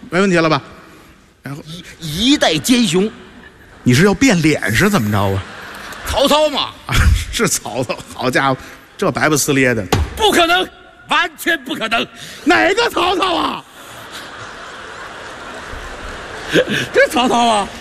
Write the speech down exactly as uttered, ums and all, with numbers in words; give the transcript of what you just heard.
没问题了吧？然后一代奸雄， 你是要变脸是怎么着啊？ 曹操嘛， 啊，是曹操，好家伙，这白不呲咧的， 不可能，完全不可能。 哪个曹操啊？ 这曹操啊，